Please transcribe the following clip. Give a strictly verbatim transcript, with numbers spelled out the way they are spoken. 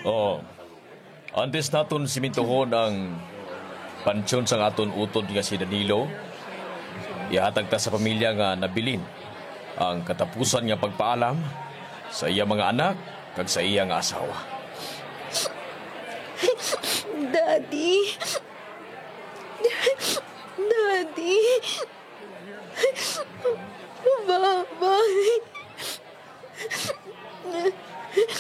Oh, antes naton simintuhon ang pansyon sa aton utod nga si Danilo, ihatag ta sa pamilya nga nabilin ang katapusan nga pagpaalam sa iya mga anak kag sa iya nga asawa. Daddy. Daddy. Bye-bye.